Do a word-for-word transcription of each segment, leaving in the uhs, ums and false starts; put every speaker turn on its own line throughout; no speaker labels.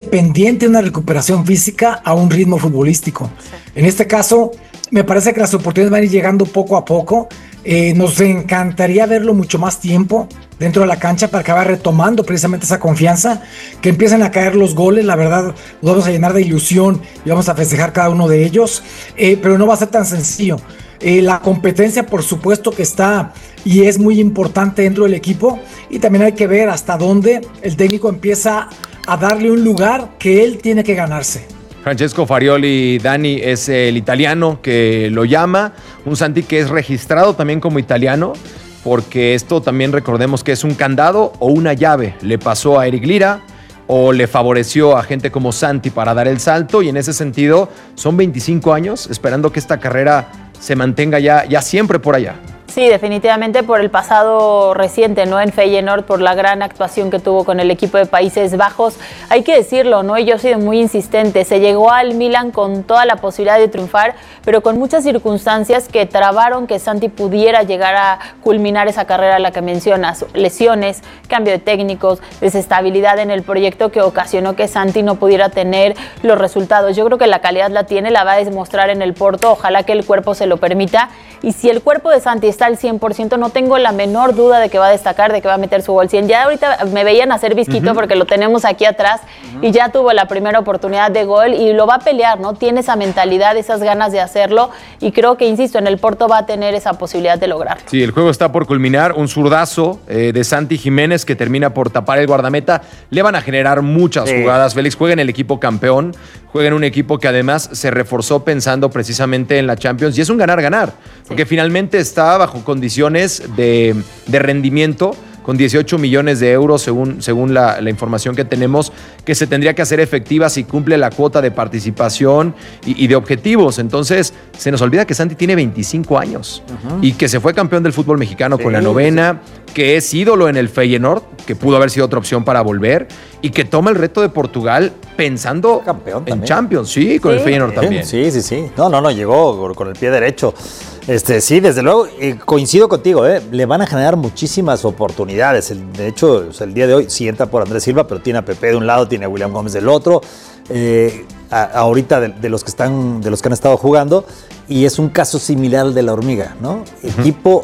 dependiente de una recuperación física a un ritmo futbolístico. Sí. En este caso, me parece que las oportunidades van a ir llegando poco a poco. Eh, nos encantaría verlo mucho más tiempo dentro de la cancha para que vaya retomando precisamente esa confianza, que empiecen a caer los goles. La verdad, nos vamos a llenar de ilusión y vamos a festejar cada uno de ellos, eh, pero no va a ser tan sencillo. Eh, la competencia, por supuesto que está y es muy importante dentro del equipo, y también hay que ver hasta dónde el técnico empieza a darle un lugar que él tiene que ganarse.
Francesco Farioli, Dani, es el italiano que lo llama, un Santi que es registrado también como italiano, porque esto también recordemos que es un candado o una llave. Le pasó a Eric Lira o le favoreció a gente como Santi para dar el salto, y en ese sentido son veinticinco años esperando que esta carrera se mantenga ya, ya siempre por allá.
Sí, definitivamente por el pasado reciente, ¿no? En Feyenoord, por la gran actuación que tuvo con el equipo de Países Bajos. Hay que decirlo, ¿no? Y yo he sido muy insistente. Se llegó al Milan con toda la posibilidad de triunfar, pero con muchas circunstancias que trabaron que Santi pudiera llegar a culminar esa carrera a la que mencionas. Lesiones, cambio de técnicos, desestabilidad en el proyecto que ocasionó que Santi no pudiera tener los resultados. Yo creo que la calidad la tiene, la va a demostrar en el Porto. Ojalá que el cuerpo se lo permita. Y si el cuerpo de Santi está al cien por ciento, no tengo la menor duda de que va a destacar, de que va a meter su gol cien. Ya ahorita me veían hacer visquito uh-huh. porque lo tenemos aquí atrás uh-huh. y ya tuvo la primera oportunidad de gol y lo va a pelear, ¿no? Tiene esa mentalidad, esas ganas de hacerlo, y creo que, insisto, en el Porto va a tener esa posibilidad de lograrlo.
Sí, el juego está por culminar, un zurdazo eh, de Santi Jiménez que termina por tapar el guardameta. Le van a generar muchas sí. jugadas. Félix juega en el equipo campeón, juega en un equipo que además se reforzó pensando precisamente en la Champions, y es un ganar-ganar, porque sí. finalmente está bajo condiciones de, de rendimiento, con dieciocho millones de euros según, según la, la información que tenemos, que se tendría que hacer efectiva si cumple la cuota de participación y, y de objetivos. Entonces se nos olvida que Santi tiene veinticinco años uh-huh. y que se fue campeón del fútbol mexicano sí, con la novena, sí. que es ídolo en el Feyenoord, que pudo haber sido otra opción para volver, y que toma el reto de Portugal pensando en también. Champions, sí, con sí. el Feyenoord
Bien,
también.
Sí, sí, sí. No, no, no, llegó con el pie derecho. Este, sí, desde luego, eh, coincido contigo, eh, le van a generar muchísimas oportunidades. El, de hecho, o sea, el día de hoy sí entra por Andrés Silva, pero tiene a Pepe de un lado, tiene a William Gómez del otro. Eh, a, ahorita de, de los que están, de los que han estado jugando, y es un caso similar al de la Hormiga, ¿no? Uh-huh. Equipo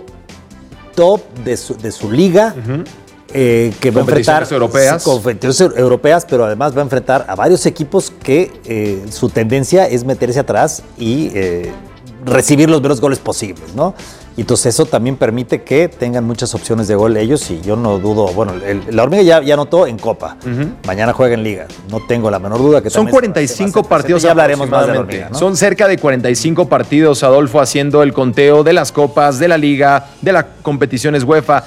top de su, de su liga. Uh-huh. Eh, que va a enfrentar
europeas.
competiciones europeas, pero además va a enfrentar a varios equipos que eh, su tendencia es meterse atrás y eh, recibir los menos goles posibles, ¿no? Y entonces eso también permite que tengan muchas opciones de gol ellos, y yo no dudo, bueno, el, la Hormiga ya, ya anotó en Copa, uh-huh. mañana juega en Liga, no tengo la menor duda que
son cuarenta y cinco partidos,
ya hablaremos más de la Hormiga, ¿no?
Son cerca de cuarenta y cinco partidos, Adolfo, haciendo el conteo de las copas, de la Liga, de las competiciones UEFA.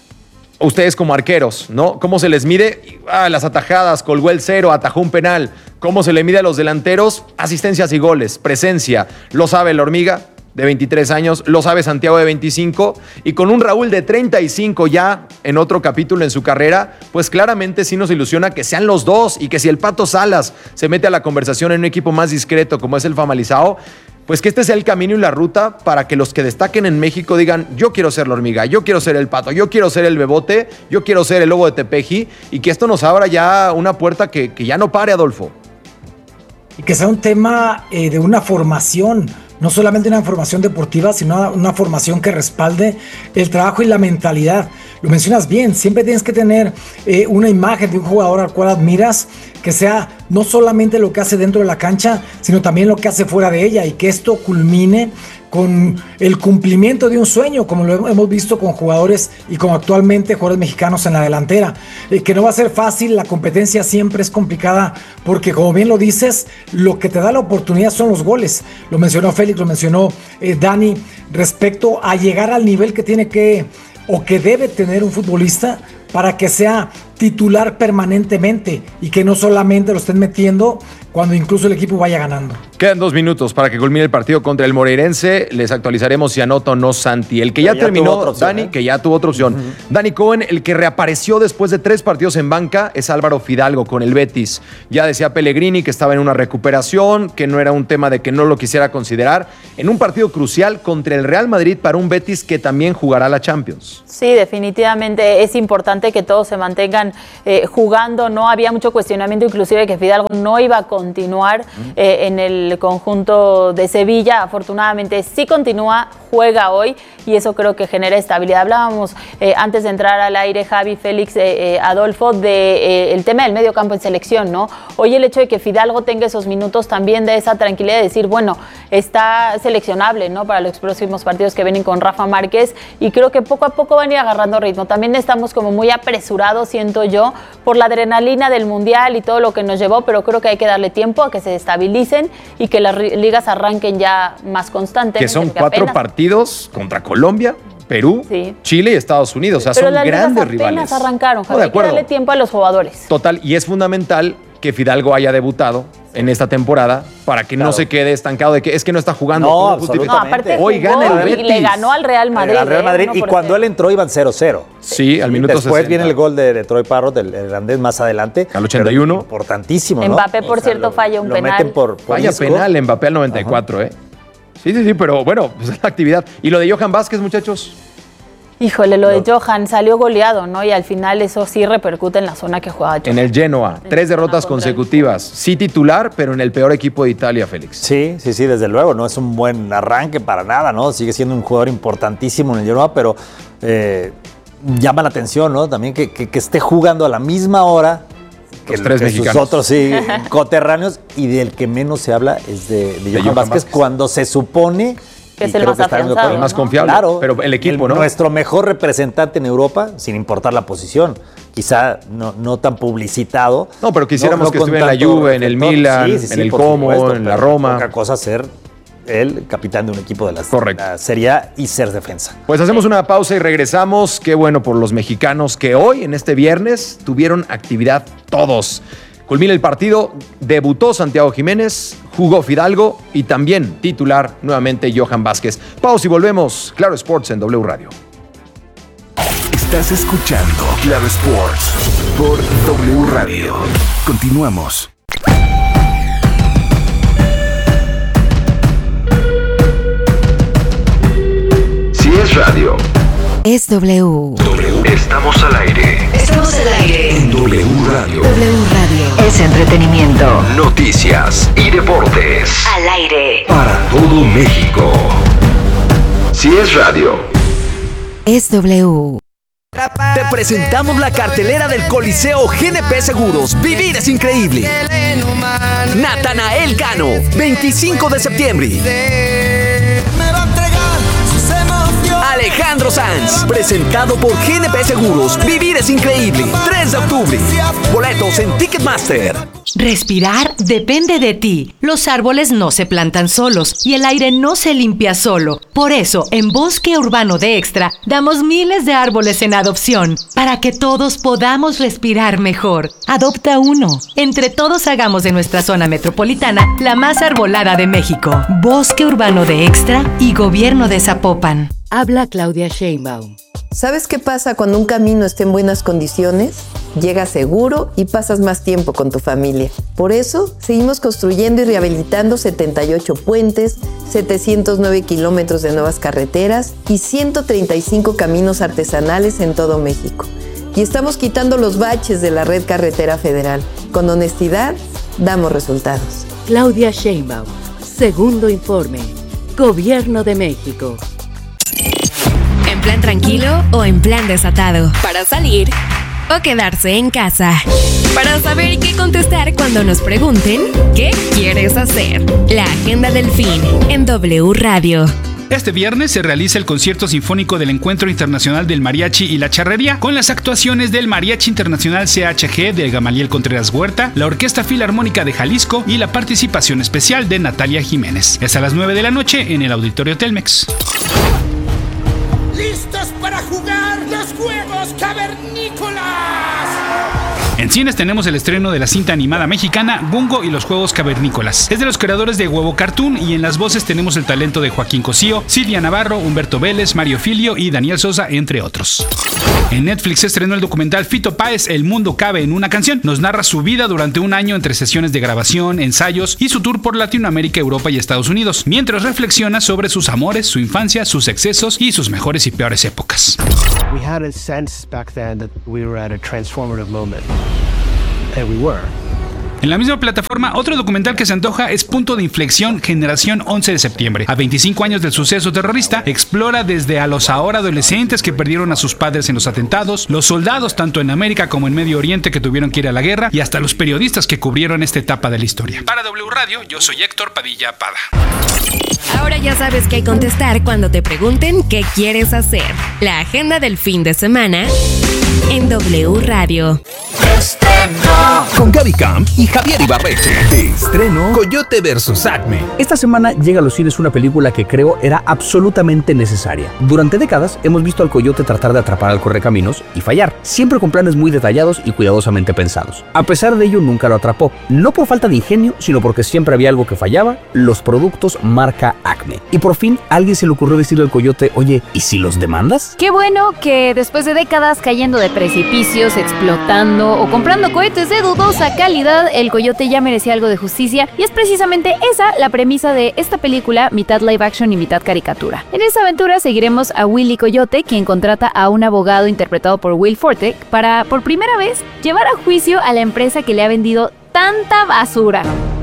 Ustedes como arqueros, ¿no? ¿Cómo se les mide? Ah, las atajadas, colgó el cero, atajó un penal. ¿Cómo se le mide a los delanteros? Asistencias y goles, presencia. Lo sabe la Hormiga, de veintitrés años, lo sabe Santiago, de veinticinco, y con un Raúl de treinta y cinco ya en otro capítulo en su carrera, pues claramente sí nos ilusiona que sean los dos, y que si el Pato Salas se mete a la conversación en un equipo más discreto como es el Famalicao, pues que este sea el camino y la ruta para que los que destaquen en México digan: yo quiero ser la Hormiga, yo quiero ser el Pato, yo quiero ser el Bebote, yo quiero ser el Lobo de Tepeji, y que esto nos abra ya una puerta que, que ya no pare, Adolfo.
Y que sea un tema eh, de una formación, no solamente una formación deportiva, sino una, una formación que respalde el trabajo y la mentalidad. Lo mencionas bien, siempre tienes que tener eh, una imagen de un jugador al cual admiras, que sea no solamente lo que hace dentro de la cancha, sino también lo que hace fuera de ella, y que esto culmine con el cumplimiento de un sueño, como lo hemos visto con jugadores y como actualmente jugadores mexicanos en la delantera. Eh, que no va a ser fácil, la competencia siempre es complicada, porque como bien lo dices, lo que te da la oportunidad son los goles. Lo mencionó Félix, lo mencionó eh, Dani, respecto a llegar al nivel que tiene que o que debe tener un futbolista para que sea titular permanentemente, y que no solamente lo estén metiendo cuando incluso el equipo vaya ganando.
Quedan dos minutos para que culmine el partido contra el Moreirense. Les actualizaremos si anota o no Santi. El que ya, ya terminó, opción, Dani, ¿eh? que ya tuvo otra opción. Uh-huh. Dani Cohen, el que reapareció después de tres partidos en banca, es Álvaro Fidalgo con el Betis. Ya decía Pellegrini que estaba en una recuperación, que no era un tema de que no lo quisiera considerar, en un partido crucial contra el Real Madrid para un Betis que también jugará la Champions.
Sí, definitivamente es importante que todos se mantengan sigan eh, jugando, no había mucho cuestionamiento inclusive que Fidalgo no iba a continuar eh, en el conjunto de Sevilla. Afortunadamente sí continúa, juega hoy y eso creo que genera estabilidad. Hablábamos eh, antes de entrar al aire, Javi, Félix, eh, eh, Adolfo, de eh, el tema del medio campo en selección, ¿no? Hoy el hecho de que Fidalgo tenga esos minutos también de esa tranquilidad de decir, bueno, está seleccionable, ¿no? Para los próximos partidos que vienen con Rafa Márquez y creo que poco a poco van a ir agarrando ritmo. También estamos como muy apresurados, siento yo, por la adrenalina del Mundial y todo lo que nos llevó, pero creo que hay que darle tiempo a que se estabilicen y que las ligas arranquen ya más constantemente.
Que son cuatro apenas... partidos contra Colombia, Perú, sí. Chile y Estados Unidos. O sea, pero son grandes rivales. Pero las
arrancaron, Javi. No, hay que darle tiempo a los jugadores.
Total, y es fundamental que Fidalgo haya debutado en esta temporada para que claro. no se quede estancado de que es que no está jugando.
No, absolutamente.
No, aparte hoy gana el Betis. Le ganó al Real Madrid.
Al Real Madrid eh, y cuando cero. Él entró iban cero cero.
Sí, al minuto
Después
sesenta.
Viene el gol de, de Troy Parrott, del irlandés más adelante.
Al ochenta y uno.
Importantísimo, ¿no?
Mbappé, por o sea, cierto, lo, falla un
lo
penal.
Meten por, por
Falla
disco.
penal Mbappé al noventa y cuatro, Ajá. ¿eh? Sí, sí, sí, pero bueno, pues es la actividad. ¿Y lo de Johan Vázquez, muchachos?
Híjole, lo de Johan salió goleado, ¿no? Y al final eso sí repercute en la zona que juega Johan.
En el Genoa, en tres derrotas consecutivas. Sí titular, pero en el peor equipo de Italia, Félix.
Sí, sí, sí, desde luego. No es un buen arranque para nada, ¿no? Sigue siendo un jugador importantísimo en el Genoa, pero eh, llama la atención, ¿no? También que, que, que esté jugando a la misma hora que,
Los tres
que
mexicanos.
sus otros sí, coterráneos, y del que menos se habla es de, de, de Johan, Johan Vázquez, Vázquez, cuando se supone...
Que es el más afianzado,
el más confiable,
claro,
pero el equipo,
el,
¿no?
Nuestro mejor representante en Europa, sin importar la posición. Quizá no, no tan publicitado.
No, pero quisiéramos no, no que estuviera en la Juve, en el Milan, sí, sí, sí, en el Como, supuesto, en la Roma.
Otra cosa ser el capitán de un equipo de la, la Serie A y ser defensa.
Pues hacemos una pausa y regresamos. Qué bueno por los mexicanos que hoy, en este viernes, tuvieron actividad todos. Culmina el partido, debutó Santiago Jiménez, jugó Fidalgo y también titular nuevamente Johan Vázquez. Pausa y volvemos. Claro Sports en W Radio.
Estás escuchando Claro Sports por W Radio. Continuamos.
Si es radio,
es W.
W. Estamos al aire.
Estamos al aire.
En W Radio.
W Radio. Es entretenimiento.
Noticias y deportes.
Al aire.
Para todo México. Si es radio,
es W.
Te presentamos la cartelera del Coliseo G N P Seguros. Vivir es increíble. Natanael Cano, veinticinco de septiembre. Alejandro Sanz, presentado por G N P Seguros. Vivir es increíble. tres de octubre. Boletos en Ticketmaster.
Respirar depende de ti. Los árboles no se plantan solos y el aire no se limpia solo. Por eso, en Bosque Urbano de Extra, damos miles de árboles en adopción para que todos podamos respirar mejor. Adopta uno. Entre todos hagamos de nuestra zona metropolitana la más arbolada de México. Bosque Urbano de Extra y Gobierno de Zapopan.
Habla Claudia Sheinbaum.
¿Sabes qué pasa cuando un camino está en buenas condiciones? Llegas seguro y pasas más tiempo con tu familia. Por eso, seguimos construyendo y rehabilitando setenta y ocho puentes, setecientos nueve kilómetros de nuevas carreteras y ciento treinta y cinco caminos artesanales en todo México. Y estamos quitando los baches de la red carretera federal. Con honestidad, damos resultados.
Claudia Sheinbaum. Segundo informe. Gobierno de México.
¿En plan tranquilo o en plan desatado? Para salir o quedarse en casa. Para saber qué contestar cuando nos pregunten ¿qué quieres hacer? La agenda del fin en W Radio.
Este viernes se realiza el concierto sinfónico del Encuentro Internacional del Mariachi y la Charrería, con las actuaciones del Mariachi Internacional C H G de Gamaliel Contreras Huerta, la Orquesta Filarmónica de Jalisco y la participación especial de Natalia Jiménez. Es a las nueve de la noche en el Auditorio Telmex.
¡Listos para jugar los Juegos Cavernícolas!
En cines tenemos el estreno de la cinta animada mexicana Bungo y los Juegos Cavernícolas. Es de los creadores de Huevo Cartoon y en las voces tenemos el talento de Joaquín Cosío, Silvia Navarro, Humberto Vélez, Mario Filio y Daniel Sosa, entre otros. En Netflix se estrenó el documental Fito Páez, El mundo cabe en una canción. Nos narra su vida durante un año entre sesiones de grabación, ensayos y su tour por Latinoamérica, Europa y Estados Unidos, mientras reflexiona sobre sus amores, su infancia, sus excesos y sus mejores y peores épocas.
We had a sense back then that we were at a transformative moment. And we were.
En la misma plataforma, otro documental que se antoja es Punto de Inflexión, Generación once de septiembre. A veinticinco años del suceso terrorista, explora desde a los ahora adolescentes que perdieron a sus padres en los atentados, los soldados tanto en América como en Medio Oriente que tuvieron que ir a la guerra y hasta los periodistas que cubrieron esta etapa de la historia. Para W Radio, yo soy Héctor Padilla Pada.
Ahora ya sabes qué contestar cuando te pregunten qué quieres hacer. La agenda del fin de semana en W Radio.
Con Gaby Camp y Javier Ibarreche. De estreno, Coyote versus Acme.
Esta semana llega a los cines una película que creo era absolutamente necesaria. Durante décadas hemos visto al coyote tratar de atrapar al correcaminos y fallar, siempre con planes muy detallados y cuidadosamente pensados. A pesar de ello, nunca lo atrapó. No por falta de ingenio, sino porque siempre había algo que fallaba: los productos marca Acme. Y por fin, a alguien se le ocurrió decirle al coyote: oye, ¿y si los demandas?
Qué bueno que después de décadas cayendo de precipicios, explotando o comprando cohetes de dudosa calidad, el coyote ya merecía algo de justicia, y es precisamente esa la premisa de esta película, mitad live action y mitad caricatura. En esta aventura seguiremos a Willy Coyote, quien contrata a un abogado interpretado por Will Forte para, por primera vez, llevar a juicio a la empresa que le ha vendido tanta basura.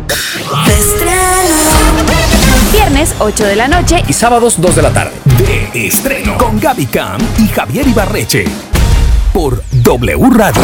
Viernes, ocho de la noche
y sábados, dos de la tarde. De estreno con Gaby Camp y Javier Ibarreche. Por W Radio.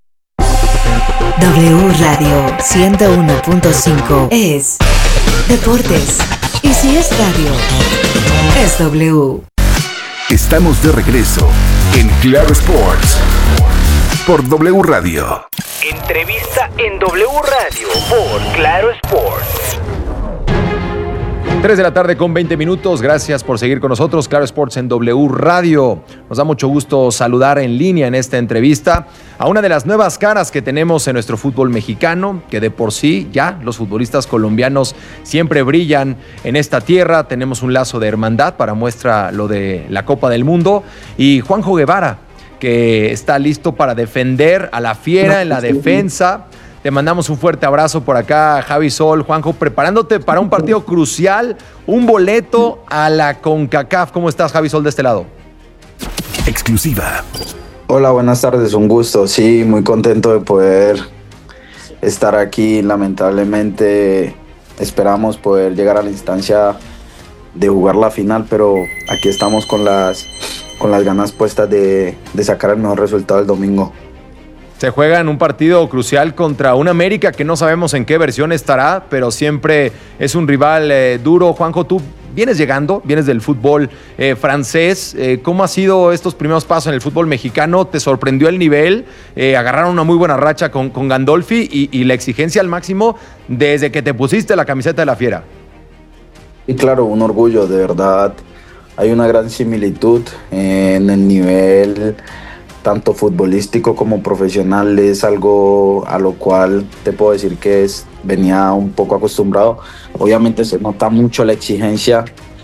W Radio ciento uno punto cinco es deportes. Y si es radio, es W.
Estamos de regreso en Claro Sports por W Radio.
Entrevista en W Radio por Claro Sports.
tres de la tarde con veinte minutos. Gracias por seguir con nosotros. Claro Sports en W Radio. Nos da mucho gusto saludar en línea en esta entrevista a una de las nuevas caras que tenemos en nuestro fútbol mexicano, que de por sí ya los futbolistas colombianos siempre brillan en esta tierra. Tenemos un lazo de hermandad para muestra lo de la Copa del Mundo. Y Juanjo Guevara, que está listo para defender a la Fiera en la defensa. Te mandamos un fuerte abrazo por acá, Javi Sol. Juanjo, preparándote para un partido crucial, un boleto a la CONCACAF. ¿Cómo estás, Javi Sol, de este lado?
Exclusiva.
Hola, buenas tardes, un gusto. Sí, muy contento de poder estar aquí. Lamentablemente esperamos poder llegar a la instancia de jugar la final, pero aquí estamos con las, con las ganas puestas de, de sacar el mejor resultado el domingo.
Se juega en un partido crucial contra un América que no sabemos en qué versión estará, pero siempre es un rival eh, duro. Juanjo, tú vienes llegando, vienes del fútbol eh, francés. Eh, ¿Cómo han sido estos primeros pasos en el fútbol mexicano? ¿Te sorprendió el nivel? Eh, agarraron una muy buena racha con, con Gandolfi y, y la exigencia al máximo desde que te pusiste la camiseta de la Fiera.
Y claro, un orgullo, de verdad. Hay una gran similitud en el nivel tanto futbolístico como profesional. Es algo a lo cual te puedo decir que es, venía un poco acostumbrado. Obviamente se nota mucho la exigencia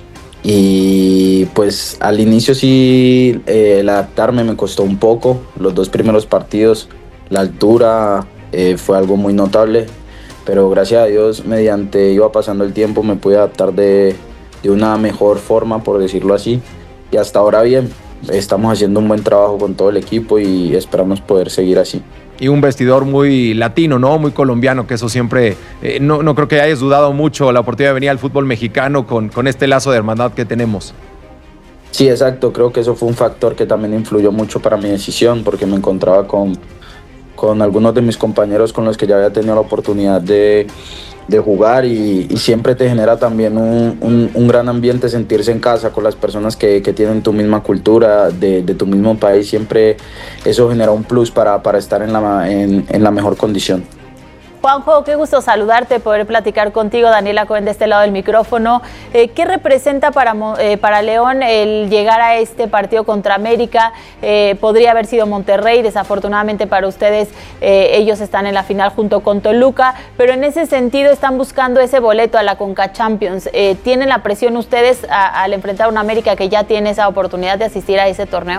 y pues al inicio sí eh, el adaptarme me costó un poco. Los dos primeros partidos, la altura eh, fue algo muy notable, pero gracias a Dios, mediante iba pasando el tiempo, me pude adaptar de, de una mejor forma, por decirlo así, y hasta ahora bien. Estamos haciendo un buen trabajo con todo el equipo y esperamos poder seguir así.
Y un vestidor muy latino, ¿no? Muy colombiano, que eso siempre, eh, no, no creo que hayas dudado mucho la oportunidad de venir al fútbol mexicano con, con este lazo de hermandad que tenemos.
Sí, exacto, creo que eso fue un factor que también influyó mucho para mi decisión, porque me encontraba con, con algunos de mis compañeros con los que ya había tenido la oportunidad de, de jugar y, y siempre te genera también un, un, un gran ambiente sentirse en casa con las personas que, que tienen tu misma cultura, de, de tu mismo país. Siempre eso genera un plus para, para estar en la, en, en la mejor condición.
Juanjo, qué gusto saludarte, poder platicar contigo. Daniela Cohen de este lado del micrófono. Eh, ¿Qué representa para, eh, para León el llegar a este partido contra América? Eh, podría haber sido Monterrey, desafortunadamente para ustedes eh, ellos están en la final junto con Toluca, pero en ese sentido están buscando ese boleto a la Conca Champions. Eh, ¿Tienen la presión ustedes a, al enfrentar a una América que ya tiene esa oportunidad de asistir a ese torneo?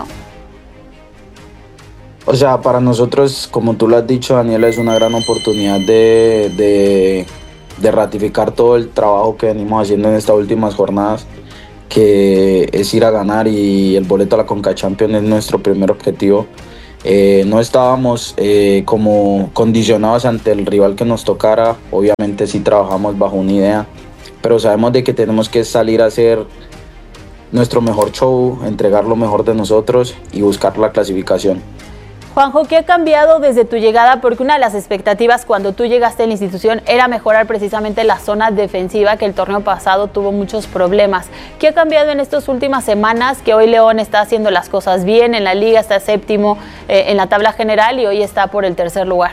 O sea, para nosotros, como tú lo has dicho, Daniela, es una gran oportunidad de, de, de ratificar todo el trabajo que venimos haciendo en estas últimas jornadas, que es ir a ganar, y el boleto a la Conca Champions es nuestro primer objetivo. Eh, no estábamos eh, como condicionados ante el rival que nos tocara, obviamente sí trabajamos bajo una idea, pero sabemos de que tenemos que salir a hacer nuestro mejor show, entregar lo mejor de nosotros y buscar la clasificación.
Juanjo, ¿qué ha cambiado desde tu llegada? Porque una de las expectativas cuando tú llegaste a la institución era mejorar precisamente la zona defensiva, que el torneo pasado tuvo muchos problemas. ¿Qué ha cambiado en estas últimas semanas? Que hoy León está haciendo las cosas bien, en la liga está séptimo eh, en la tabla general y hoy está por el tercer lugar.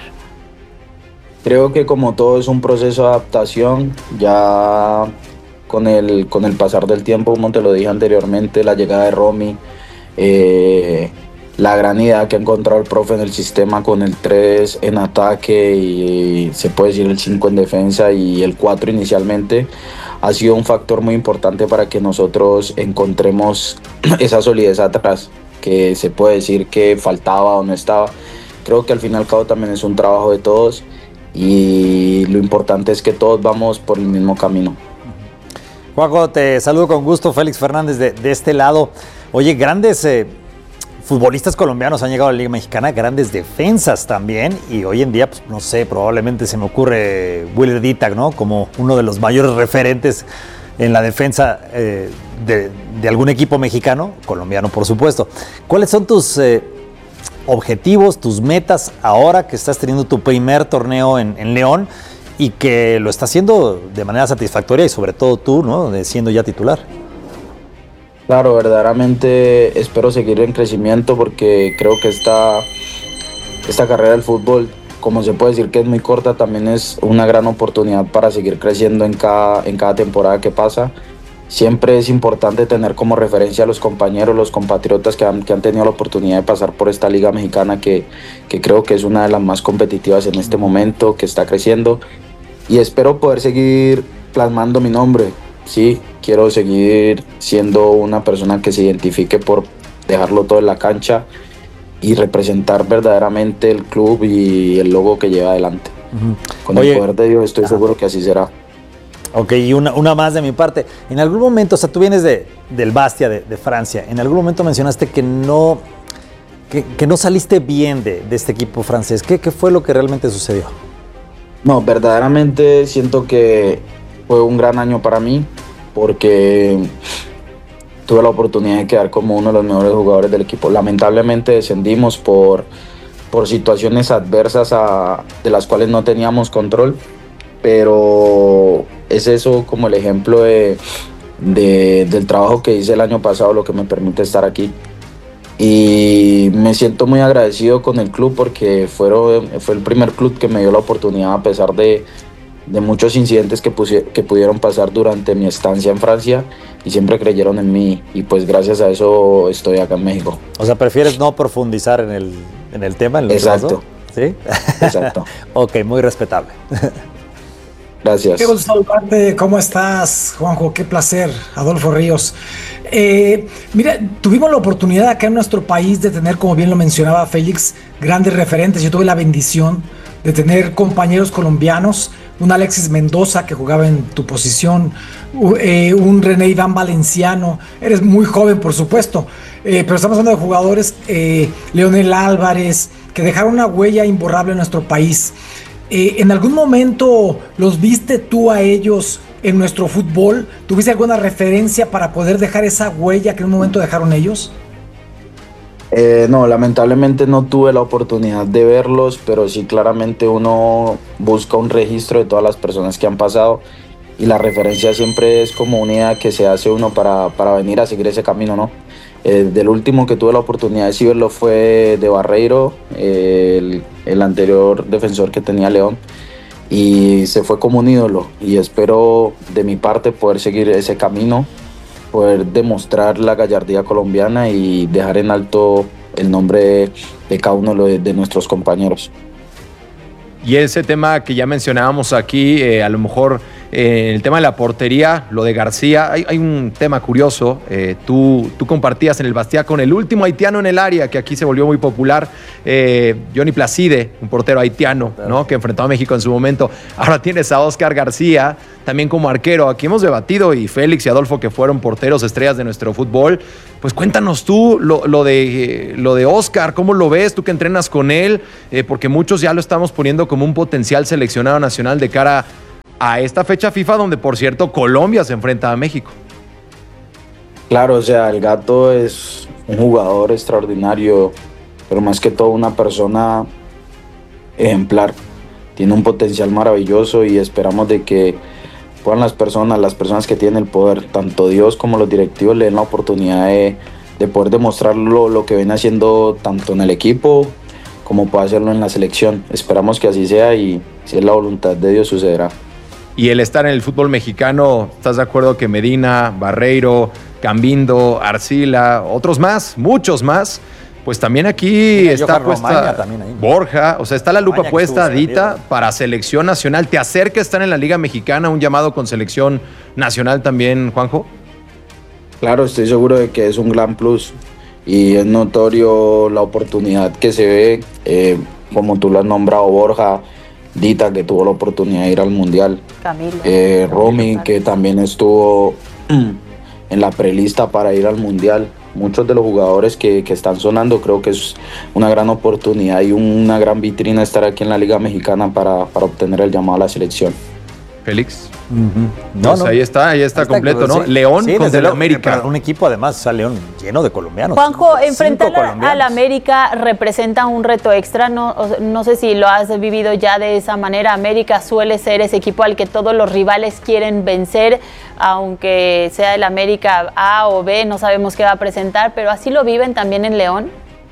Creo que como todo es un proceso de adaptación, ya con el, con el pasar del tiempo, como te lo dije anteriormente, la llegada de Romy, eh, la gran idea que ha encontrado el profe en el sistema con el tres en ataque y se puede decir el cinco en defensa y el cuatro inicialmente, ha sido un factor muy importante para que nosotros encontremos esa solidez atrás, que se puede decir que faltaba o no estaba. Creo que al fin y al cabo también es un trabajo de todos y lo importante es que todos vamos por el mismo camino.
Juanjo, te saludo con gusto, Félix Fernández de, de este lado. Oye, grandes eh, futbolistas colombianos han llegado a la Liga Mexicana, grandes defensas también, y hoy en día, pues no sé, probablemente se me ocurre Willer Dittag, ¿no? Como uno de los mayores referentes en la defensa eh, de, de algún equipo mexicano, colombiano por supuesto. ¿Cuáles son tus eh, objetivos, tus metas ahora que estás teniendo tu primer torneo en, en León y que lo estás haciendo de manera satisfactoria y sobre todo tú, ¿no? De siendo ya titular?
Claro, verdaderamente espero seguir en crecimiento porque creo que esta, esta carrera del fútbol, como se puede decir que es muy corta, también es una gran oportunidad para seguir creciendo en cada, en cada temporada que pasa. Siempre es importante tener como referencia a los compañeros, los compatriotas que han, que han tenido la oportunidad de pasar por esta Liga Mexicana, que, que creo que es una de las más competitivas en este momento, que está creciendo. Y espero poder seguir plasmando mi nombre. Sí, quiero seguir siendo una persona que se identifique por dejarlo todo en la cancha y representar verdaderamente el club y el logo que lleva adelante. Uh-huh. Con Oye, el poder de Dios estoy seguro que así será.
Ok, y una, una más de mi parte. En algún momento, o sea, tú vienes de, del Bastia, de, de Francia, en algún momento mencionaste que no, que, que no saliste bien de, de este equipo francés. ¿Qué, ¿Qué fue lo que realmente sucedió?
No, verdaderamente siento que fue un gran año para mí porque tuve la oportunidad de quedar como uno de los mejores jugadores del equipo. Lamentablemente descendimos por, por situaciones adversas a, de las cuales no teníamos control, pero es eso como el ejemplo de, de, del trabajo que hice el año pasado lo que me permite estar aquí. Y me siento muy agradecido con el club porque fueron, fue el primer club que me dio la oportunidad a pesar de de muchos incidentes que, pusi- que pudieron pasar durante mi estancia en Francia y siempre creyeron en mí y pues gracias a eso estoy acá en México.
O sea, ¿prefieres no profundizar en el, en el tema? En los
Exacto.
¿Sí?
Exacto.
Ok, muy respetable.
Gracias.
Qué gusto saludarte. ¿Cómo estás, Juanjo? Qué placer. Adolfo Ríos. Eh, mira, tuvimos la oportunidad acá en nuestro país de tener, como bien lo mencionaba Félix, grandes referentes. Yo tuve la bendición de tener compañeros colombianos, un Alexis Mendoza que jugaba en tu posición, eh, un René Iván Valenciano. Eres muy joven, por supuesto, eh, pero estamos hablando de jugadores, eh, Leonel Álvarez, que dejaron una huella imborrable en nuestro país. Eh, ¿En algún momento los viste tú a ellos en nuestro fútbol? ¿Tuviste alguna referencia para poder dejar esa huella que en un momento dejaron ellos?
Eh, no, lamentablemente no tuve la oportunidad de verlos, pero sí claramente uno busca un registro de todas las personas que han pasado y la referencia siempre es como una idea que se hace uno para, para venir a seguir ese camino, ¿no? Eh, del último que tuve la oportunidad de sí verlo fue de Barreiro, eh, el, el anterior defensor que tenía León, y se fue como un ídolo, y espero de mi parte poder seguir ese camino, poder demostrar la gallardía colombiana y dejar en alto el nombre de cada uno de, de nuestros compañeros.
Y ese tema que ya mencionábamos aquí, eh, a lo mejor eh, el tema de la portería, lo de García, hay, hay un tema curioso. Eh, tú, tú compartías en el Bastia con el último haitiano en el área, que aquí se volvió muy popular, eh, Johnny Placide, un portero haitiano, ¿no? Que enfrentó a México en su momento. Ahora tienes a Oscar García, también como arquero. Aquí hemos debatido, y Félix y Adolfo, que fueron porteros estrellas de nuestro fútbol. Pues cuéntanos tú lo, lo, de, lo de Oscar, ¿cómo lo ves? Tú que entrenas con él, eh, porque muchos ya lo estamos poniendo como un potencial seleccionado nacional de cara a esta fecha FIFA, donde, por cierto, Colombia se enfrenta a México.
Claro, o sea, el Gato es un jugador extraordinario, pero más que todo una persona ejemplar. Tiene un potencial maravilloso y esperamos de que puedan las personas, las personas que tienen el poder, tanto Dios como los directivos, le den la oportunidad de, de poder demostrar lo, lo que viene haciendo tanto en el equipo como puede hacerlo en la selección. Esperamos que así sea y si es la voluntad de Dios sucederá.
Y el estar en el fútbol mexicano, ¿estás de acuerdo que Medina, Barreiro, Cambindo, Arcila, otros más, muchos más, pues también aquí
Mira,
está
Johan
puesta
Romaña también ahí.
Borja, o sea, está la lupa
Romaña,
puesta,
que estuvo
Dita,
saliendo.
para selección nacional? ¿Te acerca estar en la Liga Mexicana, un llamado con selección nacional también, Juanjo?
Claro, estoy seguro de que es un gran plus y es notorio la oportunidad que se ve, eh, como tú lo has nombrado, Borja, Dita, que tuvo la oportunidad de ir al Mundial,
Camilo.
eh, Romy, que también estuvo en la prelista para ir al Mundial. Muchos de los jugadores que, que están sonando, creo que es una gran oportunidad y una gran vitrina estar aquí en la Liga Mexicana para, para obtener el llamado a la selección.
Félix.
Uh-huh.
No, pues no. Ahí está, ahí está, está completo, ¿no?
Sí.
León
sí,
contra el
luego,
América.
Un equipo además, o sea, León lleno de colombianos.
Juanjo, enfrentar al América representa un reto extra. No, no sé si lo has vivido ya de esa manera. América suele ser ese equipo al que todos los rivales quieren vencer, aunque sea el América A o B, no sabemos qué va a presentar, pero así lo viven también en León.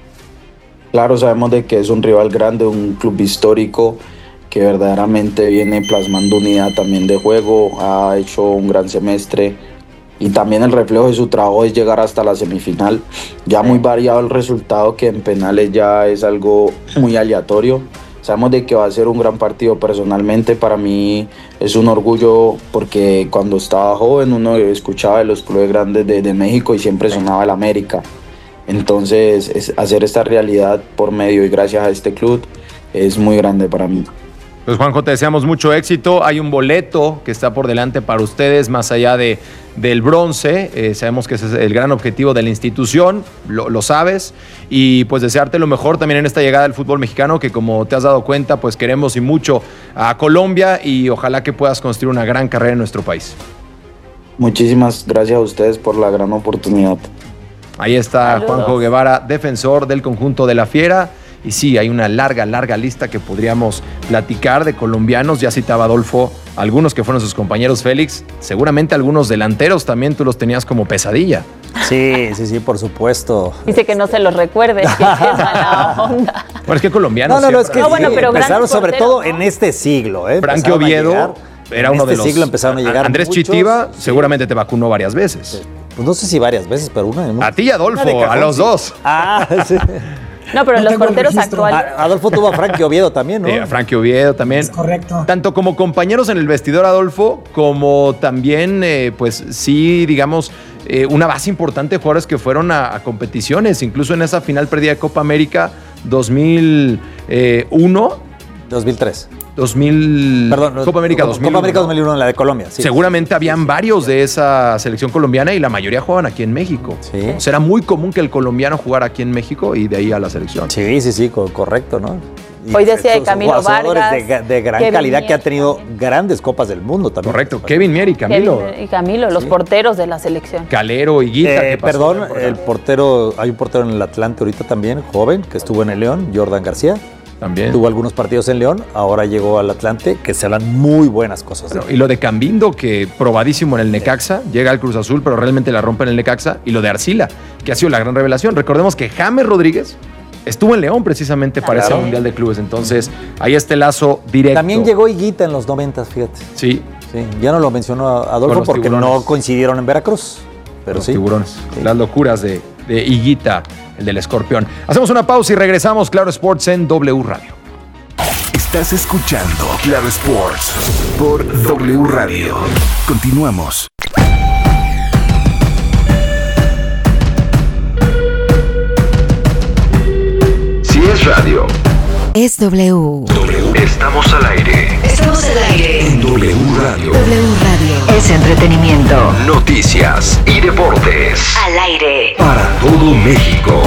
Claro, sabemos de que es un rival grande, un club histórico que verdaderamente viene plasmando unidad también de juego, ha hecho un gran semestre y también el reflejo de su trabajo es llegar hasta la semifinal. Ya muy variado el resultado, que en penales ya es algo muy aleatorio. Sabemos de que va a ser un gran partido. Personalmente para mí es un orgullo porque cuando estaba joven uno escuchaba de los clubes grandes de, de México y siempre sonaba el América. Entonces es, hacer esta realidad por medio y gracias a este club es muy grande para mí.
Pues Juanjo, te deseamos mucho éxito. Hay un boleto que está por delante para ustedes, más allá de, del bronce. Eh, sabemos que ese es el gran objetivo de la institución, lo, lo sabes. Y pues desearte lo mejor también en esta llegada del fútbol mexicano, que como te has dado cuenta, pues queremos y mucho a Colombia y ojalá que puedas construir una gran carrera en nuestro país.
Muchísimas gracias a ustedes por la gran oportunidad.
Ahí está
Saludos.
Juanjo Guevara, defensor del conjunto de la Fiera. Y sí, hay una larga, larga lista que podríamos platicar de colombianos. Ya citaba Adolfo algunos que fueron sus compañeros, Félix. Seguramente algunos delanteros también tú los tenías como pesadilla.
Sí, sí, sí, por supuesto.
Dice que no se los recuerde, que es mala onda.
Bueno, es que colombianos.
No, no, no, es que
No, bueno,
sí,
pero
empezaron
grandes
sobre
porteros,
todo
¿no?
en este siglo. ¿eh?
Frankie
Empezaron a
Oviedo
llegar,
era
en
uno
este
de los.
siglo empezaron a llegar
Andrés
muchos,
Chitiva
sí.
seguramente te vacunó varias veces.
Pues no sé si varias veces, pero una. ¿no?
A ti y Adolfo,
Una de cajón,
a los
sí.
dos.
Ah, sí.
No, pero
No
los
tengo el
porteros
registro.
actuales.
A- Adolfo tuvo a Frankie Oviedo también, ¿no?
Eh, a Frankie Oviedo también.
Es correcto.
Tanto como compañeros en el vestidor, Adolfo, como también, eh, pues sí, digamos, eh, una base importante de jugadores que fueron a, a competiciones, incluso en esa final perdida de Copa América dos mil uno.
dos mil tres.
dos mil
Perdón,
Copa América dos mil uno.
Copa América dos mil uno, la de Colombia. Sí.
Seguramente habían varios de esa selección colombiana y la mayoría jugaban aquí en México.
Sí.
O sea, era muy común que el colombiano jugara aquí en México y de ahí a la selección.
Sí, sí, sí, co- correcto, ¿no? Y
Hoy decía de
son
Camilo
jugadores
Vargas,
de, de gran
Kevin
calidad que han
Mier.
tenido grandes copas del mundo también.
Correcto. Kevin Mier y Camilo.
Kevin y Camilo, los porteros de la selección.
Calero y Guita.
Eh,
¿qué pasó?
perdón, el portero, hay un portero en el Atlante ahorita también, joven, que estuvo en el León, Jordan García.
También.
Tuvo algunos partidos en León, ahora llegó al Atlante, que se hablan muy buenas cosas. de
Bueno,
él.
y lo de Cambindo, que probadísimo en el Necaxa, llega al Cruz Azul, pero realmente la rompe en el Necaxa. Y lo de Arcila, que ha sido la gran revelación. Recordemos que James Rodríguez estuvo en León precisamente para
Claro.
ese Mundial de Clubes. Entonces, ahí este lazo directo.
También llegó Higuita en los noventas, fíjate.
Sí.
Sí, ya no lo mencionó Adolfo porque
tiburones.
no coincidieron en Veracruz. Pero
los
sí.
tiburones. Sí. Las locuras de, de Higuita, el del escorpión. Hacemos una pausa y regresamos. Claro Sports en W Radio.
Estás escuchando Claro Sports por W Radio. Continuamos.
Si es radio,
Es W.
estamos al aire.
Estamos al aire.
En W Radio.
W Radio. Es entretenimiento.
Noticias y deportes.
Al aire.
Para todo México.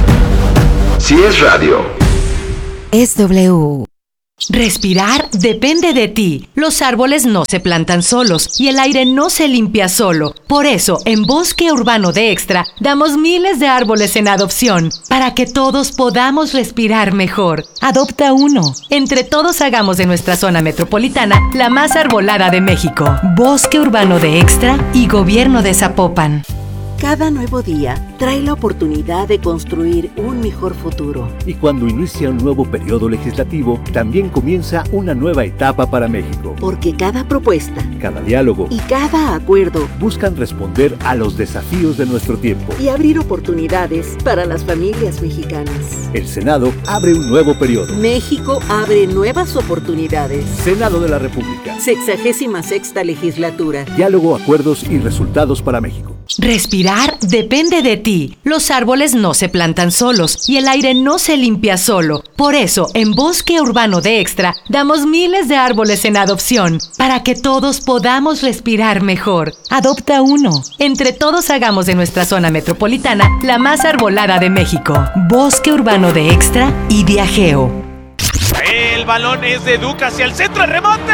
Si es radio.
Es W.
Respirar depende de ti. Los árboles no se plantan solos y el aire no se limpia solo. Por eso, en Bosque Urbano de Extra, damos miles de árboles en adopción para que todos podamos respirar mejor. Adopta uno. Entre todos hagamos de nuestra zona metropolitana la más arbolada de México. Bosque Urbano de Extra y Gobierno de Zapopan.
Cada nuevo día trae la oportunidad de construir un mejor futuro.
Y cuando inicia un nuevo periodo legislativo, también comienza una nueva etapa para México.
Porque cada propuesta,
cada diálogo
y cada acuerdo
buscan responder a los desafíos de nuestro tiempo
y abrir oportunidades para las familias mexicanas.
El Senado abre un nuevo periodo.
México abre nuevas oportunidades.
Senado de la República.
Sexagésima sexta legislatura.
Diálogo, acuerdos y resultados para México.
Respirar depende de ti. Los árboles no se plantan solos y el aire no se limpia solo. Por eso, en Bosque Urbano de Extra, damos miles de árboles en adopción para que todos podamos respirar mejor. Adopta uno. Entre todos hagamos de nuestra zona metropolitana la más arbolada de México. Bosque Urbano de Extra y Viajeo.
El balón es de Duca hacia el centro, el remate.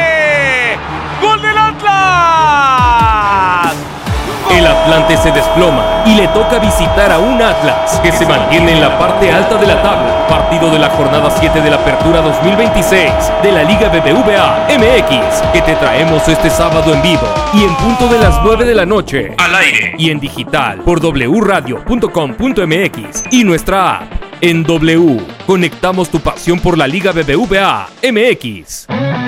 ¡Gol del Atlas!
El Atlante se desploma y le toca visitar a un Atlas que se mantiene en la parte alta de la tabla. Partido de la jornada siete de la Apertura dos mil veintiséis de la Liga B B V A M X, que te traemos este sábado en vivo y en punto de las nueve de la noche, al aire y en digital por w radio punto com punto m x y nuestra app. En W, conectamos tu pasión por la Liga B B V A M X.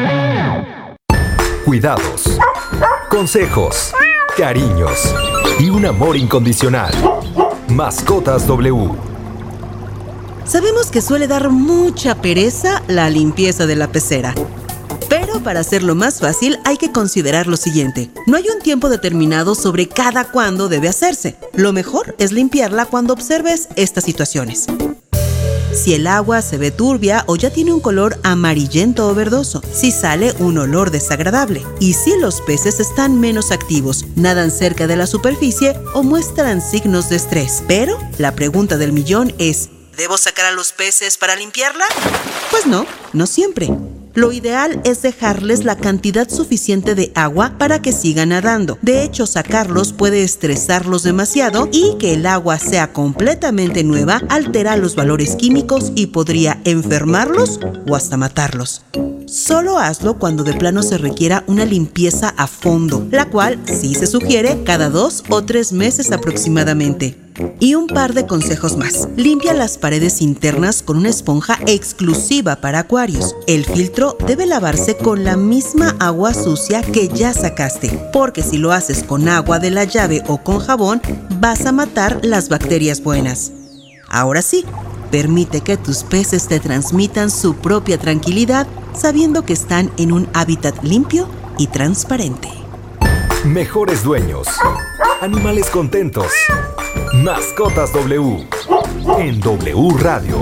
Cuidados, consejos, cariños y un amor incondicional. Mascotas W.
Sabemos que suele dar mucha pereza la limpieza de la pecera. Pero para hacerlo más fácil hay que considerar lo siguiente. No hay un tiempo determinado sobre cada cuándo debe hacerse. Lo mejor es limpiarla cuando observes estas situaciones. Si el agua se ve turbia o ya tiene un color amarillento o verdoso, si sale un olor desagradable y si los peces están menos activos, nadan cerca de la superficie o muestran signos de estrés. Pero la pregunta del millón es, ¿debo sacar a los peces para limpiarla? Pues no, no siempre. Lo ideal es dejarles la cantidad suficiente de agua para que sigan nadando. De hecho, sacarlos puede estresarlos demasiado y que el agua sea completamente nueva altera los valores químicos y podría enfermarlos o hasta matarlos. Solo hazlo cuando de plano se requiera una limpieza a fondo, la cual sí se sugiere cada dos o tres meses aproximadamente. Y un par de consejos más. Limpia las paredes internas con una esponja exclusiva para acuarios. El filtro debe lavarse con la misma agua sucia que ya sacaste, porque si lo haces con agua de la llave o con jabón, vas a matar las bacterias buenas. Ahora sí, permite que tus peces te transmitan su propia tranquilidad, sabiendo que están en un hábitat limpio y transparente.
Mejores dueños. Animales contentos. Mascotas W. En W Radio.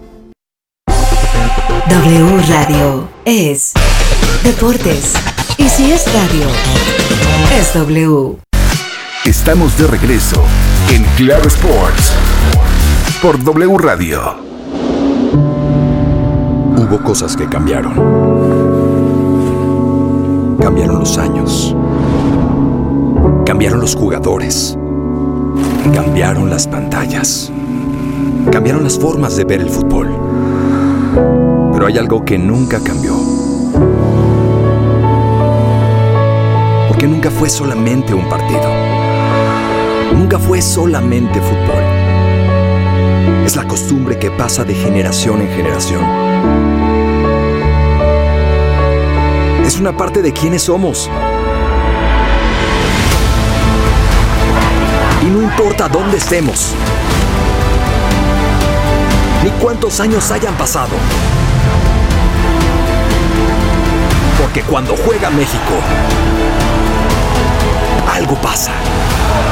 W Radio es deportes. Y si es radio, es W.
Estamos de regreso en Claro Sports por W Radio.
Hubo cosas que cambiaron. Cambiaron los años. Cambiaron los jugadores. Cambiaron las pantallas. Cambiaron las formas de ver el fútbol. Pero hay algo que nunca cambió. Porque nunca fue solamente un partido. Nunca fue solamente fútbol. Es la costumbre costumbre que pasa de generación en generación. Es una parte de quienes somos. Y no importa dónde estemos, ni cuántos años hayan pasado. Porque cuando juega México, algo pasa.